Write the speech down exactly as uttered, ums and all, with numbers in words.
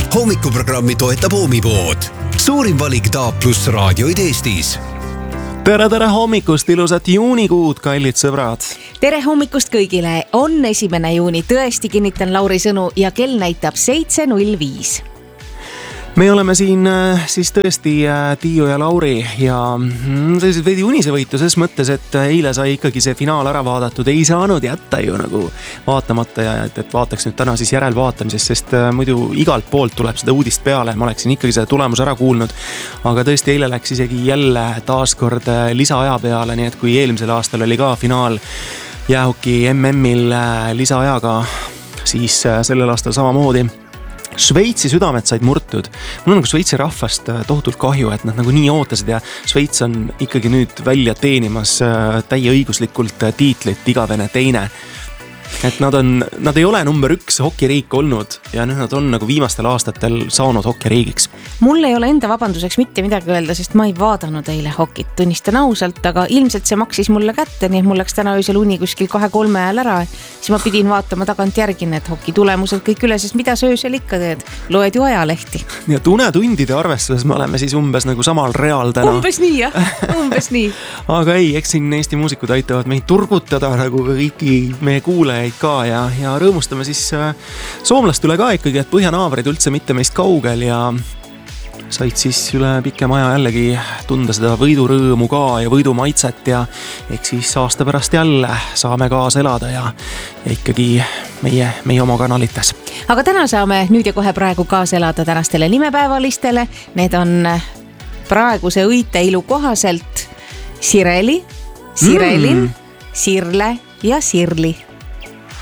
Hommikuprogrammi toetab Oomipood. Suurim valik Taap pluss raadioid Eestis. Tere, tere hommikust, ilusat juunikuud, kallid sõbrad. Tere hommikust kõigile. On esimene juuni, tõesti kinnitan Lauri sõnu ja kell näitab seitse null viis. Me oleme siin siis tõesti Tiiu ja Lauri ja sellised veidi unisevõitu ses mõttes, et eile sai ikkagi see finaal ära vaadatud. Ei saanud jätta ju nagu vaatamata ja et, et vaataks nüüd täna siis järelvaatamisest, sest muidu igalt poolt tuleb seda uudist peale. Ma oleksin ikkagi seda tulemus ära kuulnud, aga tõesti eile läks isegi jälle taaskord lisaaja peale, nii et kui eelmisel aastal oli ka finaal jäähoki M M-il lisaajaga, siis sellel aastal samamoodi. Šveitsi südamed said murtud. Mul on nagu Šveitsi rahvast tohutult kahju, et nad nagu nii ootasid ja Šveits on ikkagi nüüd välja teenimas täieõiguslikult tiitlit igavene teine. Et nad on, nad ei ole number üks hokiriik olnud ja nüüd nad on nagu viimastel aastatel saanud hokiriigiks. Mul ei ole enda vabanduseks mitte midagi öelda, sest ma ei vaadanud eile hokit, tunnistan ausalt, aga ilmselt see maksis mulle kätte, nii et mul läks täna öösel uni kuskil kahe-kolme ajal ära. Siis ma pidin vaatama tagant järgi need hoki tulemused kõik üle, sest mida sa öösel ikka teed? Loed ju ajalehti. Ja tunetundide arvestuses me oleme siis umbes nagu samal real täna. Umbes nii, jah. Umbes nii. Aga ei, eks siin Eesti muusikud aitavad meid turgutada nagu kõiki meie kuule ka ja, ja rõõmustame siis äh, soomlast üle ka ikkagi, et põhjanaabrid üldse mitte meist kaugel ja said siis üle pikem aja jällegi tunda seda võidurõõmu ka ja võidumaitset ja eks siis aasta pärast jälle saame kaasa elada ja, ja ikkagi meie, meie oma kanalites. Aga täna saame nüüd ja kohe praegu kaasa elada tänastele nimepäevalistele. Need on praeguse õiteilu kohaselt Sireli, Sirelin, mm. Sirle ja Sirli.